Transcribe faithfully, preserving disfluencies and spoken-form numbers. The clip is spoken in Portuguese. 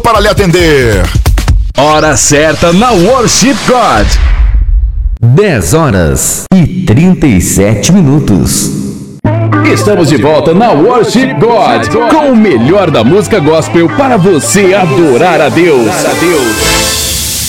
para lhe atender. Hora certa na Worship God. dez horas e trinta e sete minutos. Estamos de volta na Worship God, com o melhor da música gospel para você adorar a Deus.